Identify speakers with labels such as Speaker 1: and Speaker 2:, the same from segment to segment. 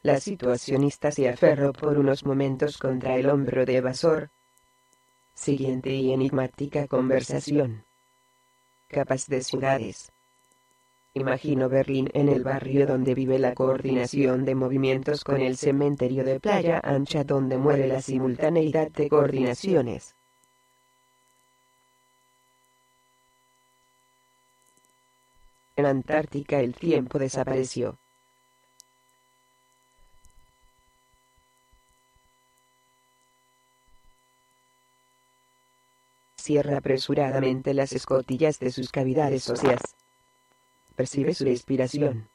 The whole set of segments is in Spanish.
Speaker 1: La situacionista se aferró por unos momentos contra el hombro de Evasor. Siguiente y enigmática conversación. Capas de ciudades. Imagino Berlín en el barrio donde vive la coordinación de movimientos con el cementerio de Playa Ancha donde muere la simultaneidad de coordinaciones. En Antártica el tiempo desapareció. Cierra apresuradamente las escotillas de sus cavidades óseas. Percibe su respiración.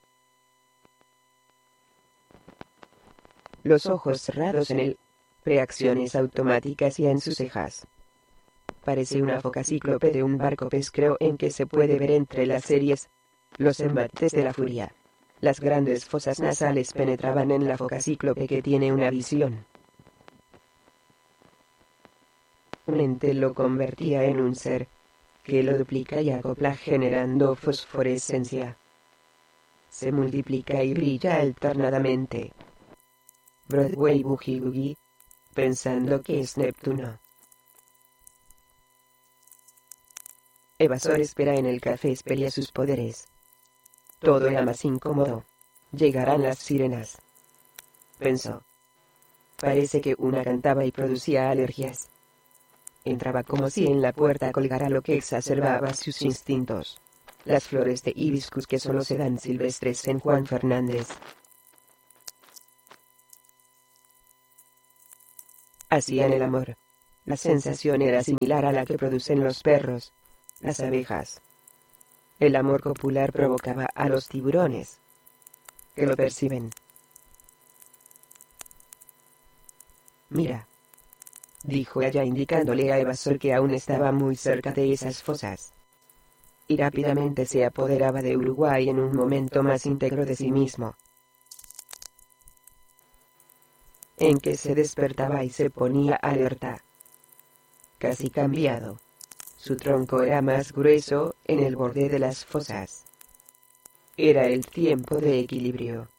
Speaker 1: Los ojos cerrados en él. Reacciones automáticas y en sus cejas. Parece una foca cíclope de un barco pesquero en que se puede ver entre las series los embates de la furia. Las grandes fosas nasales penetraban en la foca cíclope que tiene una visión. Un ente lo convertía en un ser que lo duplica y acopla generando fosforescencia. Se multiplica y brilla alternadamente. Broadway Boogie Boogie, pensando que es Neptuno. Evasor espera en el café, espera sus poderes. Todo era más incómodo. Llegarán las sirenas. Pensó. Parece que una cantaba y producía alergias. Entraba como si en la puerta colgara lo que exacerbaba sus instintos. Las flores de hibiscus que solo se dan silvestres en Juan Fernández. Hacían el amor. La sensación era similar a la que producen los perros, las abejas. El amor copular provocaba a los tiburones, que lo perciben. Mira, dijo ella indicándole a Evasor que aún estaba muy cerca de esas fosas. Y rápidamente se apoderaba de Uruguay en un momento más íntegro de sí mismo. En que se despertaba y se ponía alerta. Casi cambiado. Su tronco era más grueso en el borde de las fosas. Era el tiempo de equilibrio.